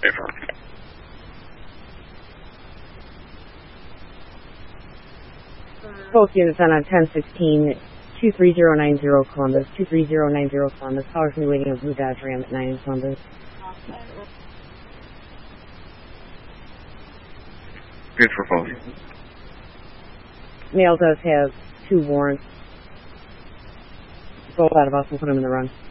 Both units on 1016, 23090 Columbus, 23090 Columbus. Power for me waiting on Blue Dodge Ram at 9 in Columbus. Good for both. Male does have 2 warrants. Go out of us and put him in the run.